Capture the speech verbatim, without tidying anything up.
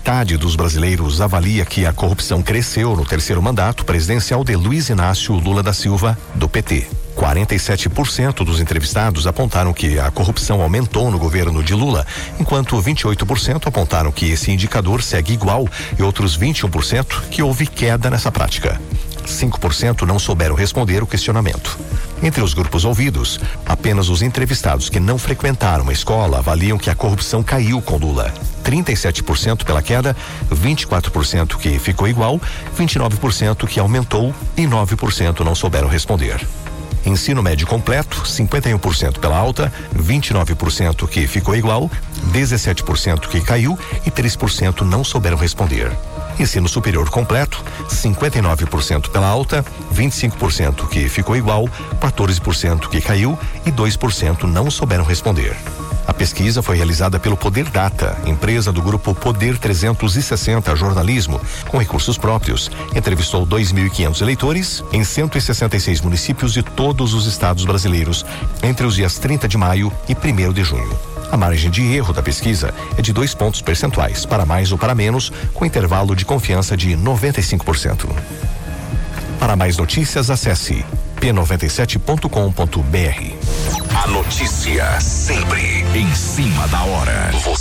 metade dos brasileiros avalia que a corrupção cresceu no terceiro mandato presidencial de Luiz Inácio Lula da Silva, do P T. quarenta e sete por cento dos entrevistados apontaram que a corrupção aumentou no governo de Lula, enquanto vinte e oito por cento apontaram que esse indicador segue igual e outros vinte e um por cento que houve queda nessa prática. cinco por cento não souberam responder o questionamento. Entre os grupos ouvidos, apenas os entrevistados que não frequentaram uma escola avaliam que a corrupção caiu com Lula. trinta e sete por cento pela queda, vinte e quatro por cento que ficou igual, vinte e nove por cento que aumentou e nove por cento não souberam responder. Ensino médio completo, cinquenta e um por cento pela alta, vinte e nove por cento que ficou igual, dezessete por cento que caiu e três por cento não souberam responder. Ensino superior completo, cinquenta e nove por cento pela alta, vinte e cinco por cento que ficou igual, quatorze por cento que caiu e dois por cento não souberam responder. A pesquisa foi realizada pelo Poder Data, empresa do grupo Poder trezentos e sessenta Jornalismo, com recursos próprios. Entrevistou dois mil e quinhentos eleitores em cento e sessenta e seis municípios de todos os estados brasileiros entre os dias trinta de maio e primeiro de junho. A margem de erro da pesquisa é de dois pontos percentuais, para mais ou para menos, com intervalo de confiança de noventa e cinco por cento. Para mais notícias, acesse p noventa e sete ponto com ponto b r. A notícia sempre em cima da hora.